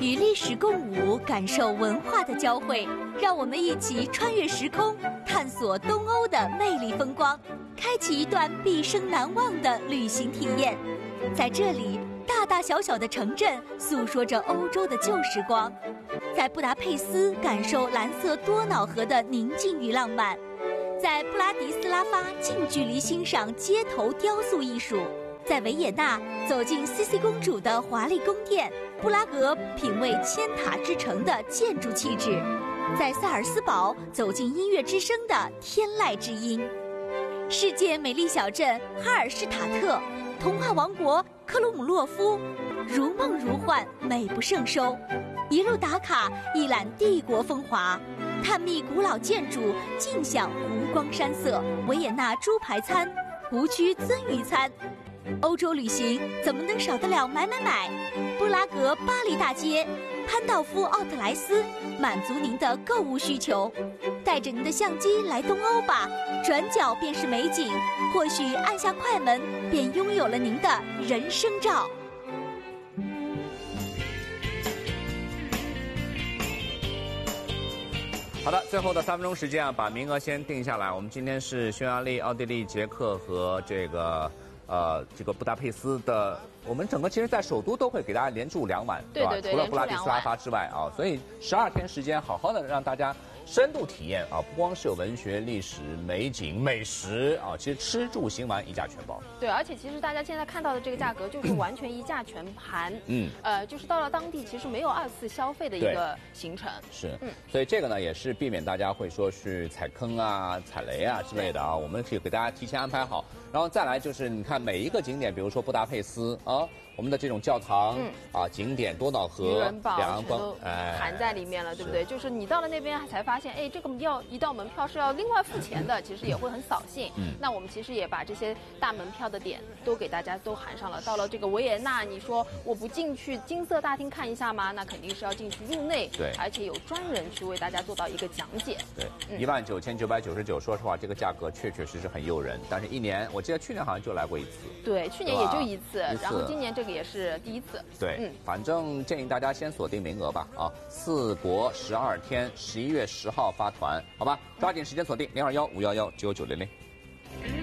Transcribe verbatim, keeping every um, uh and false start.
与历史共舞，感受文化的交汇。让我们一起穿越时空，探索东欧的魅力风光，开启一段毕生难忘的旅行体验。在这里，大大小小的城镇诉说着欧洲的旧时光。在布达佩斯，感受蓝色多瑙河的宁静与浪漫；在布拉迪斯拉发，近距离欣赏街头雕塑艺术；在维也纳，走进茜茜公主的华丽宫殿；布拉格，品味千塔之城的建筑气质；在萨尔斯堡，走进音乐之声的天籁之音。世界美丽小镇哈尔施塔特，童话王国克鲁姆洛夫，如梦如幻，美不胜收。一路打卡，一览帝国风华，探秘古老建筑，尽享湖光山色。维也纳猪排餐，湖区鳟鱼餐。欧洲旅行怎么能少得了买买买？布拉格巴黎大街，潘道夫奥特莱斯，满足您的购物需求。带着您的相机来东欧吧，转角便是美景，或许按下快门，便拥有了您的人生照。 好的，最后的三分钟时间啊，把名额先定下来。我们今天是匈牙利、奥地利、捷克和这个呃这个布达佩斯的，我们整个其实在首都都会给大家连住两晚， 对对对， 除了布拉迪斯拉发之外啊，所以十二天时间，好好的让大家深度体验啊，不光是有文学、历史、美景、美食啊，其实吃住行玩一价全包。 对，而且其实大家现在看到的这个价格就是完全一价全盘，嗯，呃，就是到了当地其实没有二次消费的一个行程。 是，嗯，所以这个呢也是避免大家会说去踩坑啊、踩雷啊之类的啊，我们可以给大家提前安排好。然后再来就是你看每一个景点，比如说布达佩斯啊。我们的这种教堂、嗯、啊，景点多瑙河、两岸光， 哎，含在里面了，对不对？就是你到了那边才发现，哎，这个要一道门票是要另外付钱的，其实也会很扫兴。嗯，那我们其实也把这些大门票的点都给大家都含上了。到了这个维也纳，你说我不进去金色大厅看一下吗？那肯定是要进去入内， 对， 而且有专人去为大家做到一个讲解。 对，一万九千九百九十九，说实话，这个价格确确实实很诱人。但是，一年我记得去年好像就来过一次， 对，去年也就一次，然后今年这个也是第一次。 对，嗯，反正建议大家先锁定名额吧，啊，四国十二天，十一月十号发团，好吧，抓紧时间锁定零二幺五幺幺九九零零。